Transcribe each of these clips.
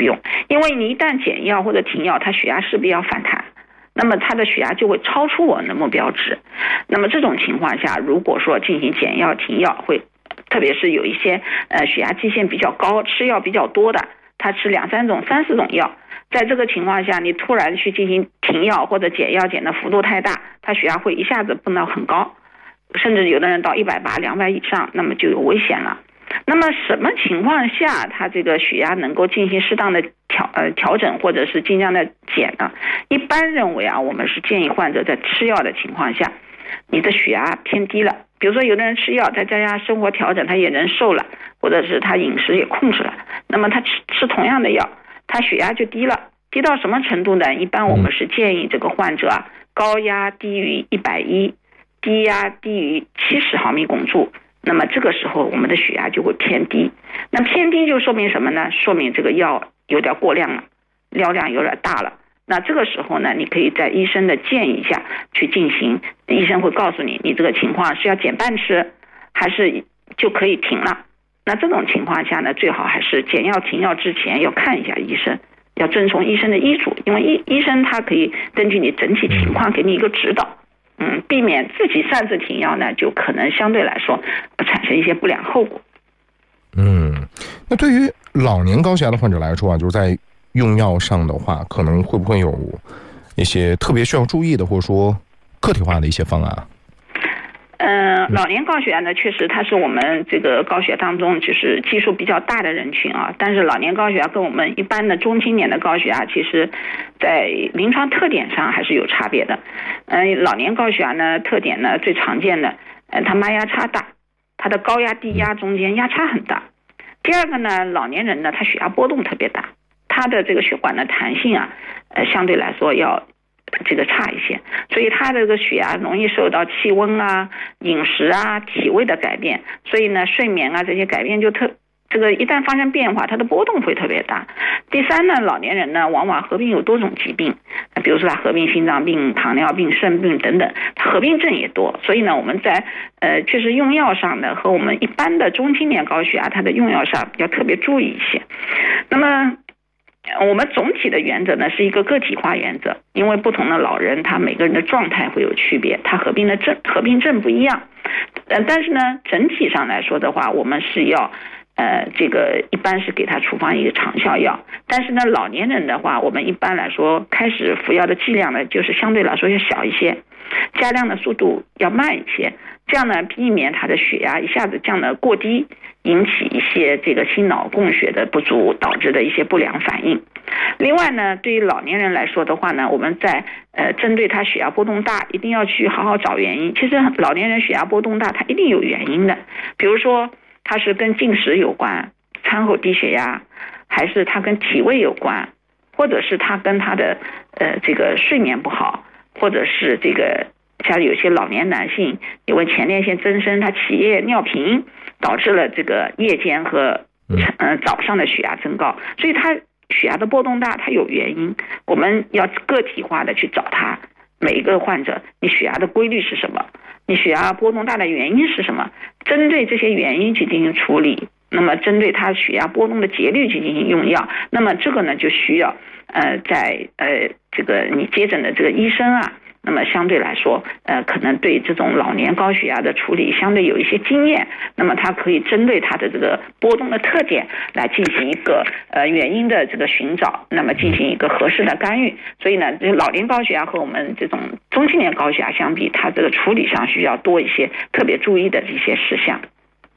用，因为你一旦减药或者停药，它血压势必要反弹，那么它的血压就会超出我们的目标值。那么这种情况下，如果说进行减药停药，会特别是有一些血压基线比较高，吃药比较多的，他吃2、3种、3、4种药，在这个情况下，你突然去进行停药或者减药减的幅度太大，他血压会一下子蹦到很高，甚至有的人到180、200以上，那么就有危险了。那么什么情况下他这个血压能够进行适当的调整或者是尽量的减呢？一般认为啊，我们是建议患者在吃药的情况下，你的血压偏低了，比如说有的人吃药再加上生活调整，他也能瘦了，或者是他饮食也控制了，那么他吃同样的药，他血压就低了。低到什么程度呢？一般我们是建议这个患者啊，高压低于110，低压低于70毫米汞柱，那么这个时候我们的血压就会偏低。那偏低就说明什么呢？说明这个药有点过量了，药量有点大了。那这个时候呢，你可以在医生的建议下去进行，医生会告诉你，你这个情况是要减半吃，还是就可以停了。那这种情况下呢，最好还是减药停药之前要看一下医生，要遵从医生的医嘱，因为医生他可以根据你整体情况给你一个指导。避免自己擅自停药呢，就可能相对来说产生一些不良后果。 那对于老年高血压的患者来说啊，就是在用药上的话，可能会不会有一些特别需要注意的，或者说个体化的一些方案啊？ 老年高血压呢，确实它是我们这个高血压当中就是基数比较大的人群啊。但是老年高血压跟我们一般的中青年的高血压，其实在临床特点上还是有差别的。老年高血压呢，特点呢最常见的，它脉压差大，它的高压低压中间压差很大。第二个呢，老年人呢，他血压波动特别大，他的这个血管的弹性啊，相对来说要这个差一些，所以他这个血压容易受到气温啊、饮食啊、体位的改变，所以呢，睡眠啊这些改变就这个一旦发生变化，它的波动会特别大。第三呢，老年人呢往往合并有多种疾病，比如说他合并心脏病、糖尿病、肾病等等，他合并症也多，所以呢，我们在确实用药上呢和我们一般的中青年高血压它的用药上要特别注意一些。那么我们总体的原则呢是一个个体化原则，因为不同的老人他每个人的状态会有区别，他合并症不一样，但是呢整体上来说的话，我们是要这个一般是给他处方一个长效药，但是呢老年人的话，我们一般来说开始服药的剂量呢就是相对来说要小一些，加量的速度要慢一些，这样呢避免他的血压一下子降得过低，引起一些这个心脑供血的不足导致的一些不良反应。另外呢，对于老年人来说的话呢，我们在针对他血压波动大，一定要去好好找原因。其实老年人血压波动大，他一定有原因的，比如说他是跟进食有关，餐后低血压，还是他跟体位有关，或者是他跟他的这个睡眠不好，或者是这个像有些老年男性因为前列腺增生，他起夜尿频，导致了这个夜间和早上的血压增高，所以他血压的波动大，它有原因，我们要个体化的去找他。每一个患者，你血压的规律是什么？你血压波动大的原因是什么？针对这些原因去进行处理，那么针对他血压波动的节律去进行用药，那么这个呢就需要在这个你接诊的这个医生啊，那么相对来说可能对这种老年高血压的处理相对有一些经验，那么他可以针对他的这个波动的特点来进行一个原因的这个寻找，那么进行一个合适的干预。所以呢，这老年高血压和我们这种中青年高血压相比，它这个处理上需要多一些特别注意的这些事项。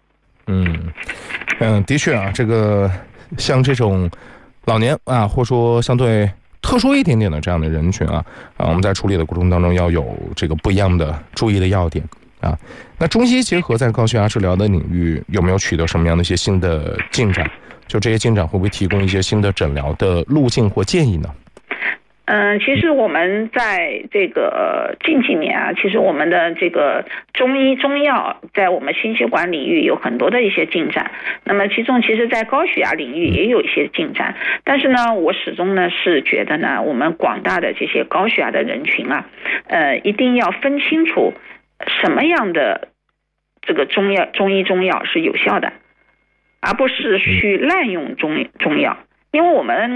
的确啊，这个像这种老年啊，或者说相对特殊一点点的这样的人群啊，我们在处理的过程当中要有这个不一样的注意的要点啊。那中西医结合在高血压治疗的领域有没有取得什么样的一些新的进展？就这些进展会不会提供一些新的诊疗的路径或建议呢？ 其实我们在这个近几年啊，其实我们的这个中医中药在我们心血管领域有很多的一些进展，那么其中其实在高血压领域也有一些进展，但是呢我始终呢是觉得呢，我们广大的这些高血压的人群啊，一定要分清楚什么样的这个中医中药是有效的，而不是去滥用中药，因为我们